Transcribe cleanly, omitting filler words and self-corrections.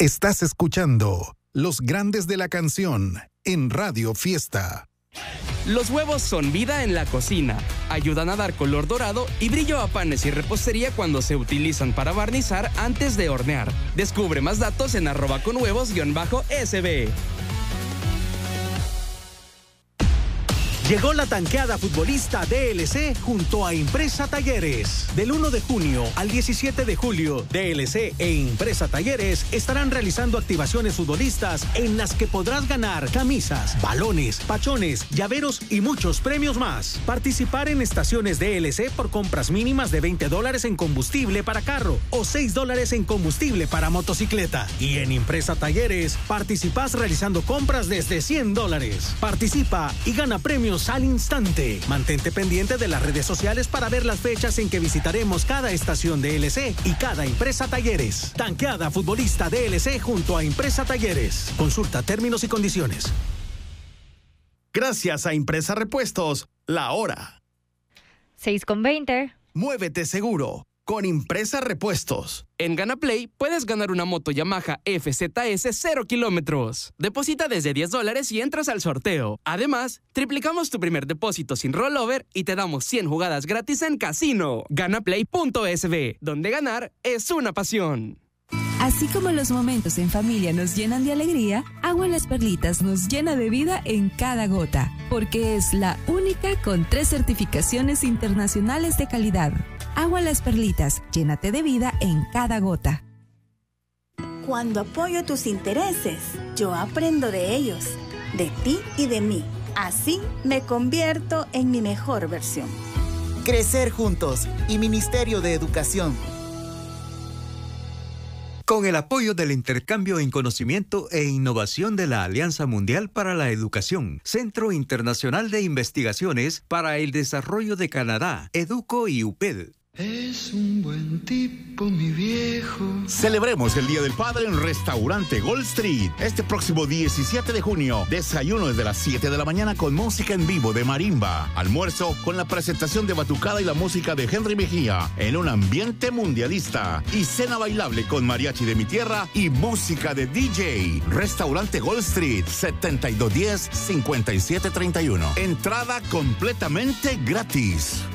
Estás escuchando Los Grandes de la Canción en Radio Fiesta. Los huevos son vida en la cocina. Ayudan a dar color dorado y brillo a panes y repostería cuando se utilizan para barnizar antes de hornear. Descubre más datos en @conhuevos_sb. Llegó la tanqueada futbolista DLC junto a Impresa Talleres. Del 1 de junio al 17 de julio, DLC e Impresa Talleres estarán realizando activaciones futbolistas en las que podrás ganar camisas, balones, pachones, llaveros y muchos premios más. Participar en estaciones DLC por compras mínimas de $20 en combustible para carro o $6 en combustible para motocicleta. Y en Impresa Talleres, participas realizando compras desde $100. Participa y gana premios al instante. Mantente pendiente de las redes sociales para ver las fechas en que visitaremos cada estación DLC y cada Impresa Talleres. Tanqueada futbolista DLC junto a Impresa Talleres. Consulta términos y condiciones. Gracias a Impresa Repuestos, la hora. 6:20. Muévete seguro con Impresa Repuestos. En GanaPlay puedes ganar una moto Yamaha FZS 0 kilómetros. Deposita desde $10 y entras al sorteo. Además, triplicamos tu primer depósito sin rollover y te damos 100 jugadas gratis en casino. Ganaplay.sb, donde ganar es una pasión. Así como los momentos en familia nos llenan de alegría, Agua Las Perlitas nos llena de vida en cada gota, porque es la única con 3 certificaciones internacionales de calidad. Agua Las Perlitas, llénate de vida en cada gota. Cuando apoyo tus intereses, yo aprendo de ellos, de ti y de mí. Así me convierto en mi mejor versión. Crecer juntos y Ministerio de Educación. Con el apoyo del intercambio en conocimiento e innovación de la Alianza Mundial para la Educación, Centro Internacional de Investigaciones para el Desarrollo de Canadá, EDUCO y UPED. Es un buen tipo, mi viejo. Celebremos el Día del Padre en Restaurante Gold Street. Este próximo 17 de junio, desayuno desde las 7 de la mañana con música en vivo de marimba. Almuerzo con la presentación de batucada y la música de Henry Mejía en un ambiente mundialista. Y cena bailable con mariachi de mi tierra y música de DJ. Restaurante Gold Street, 7210-5731. Entrada completamente gratis.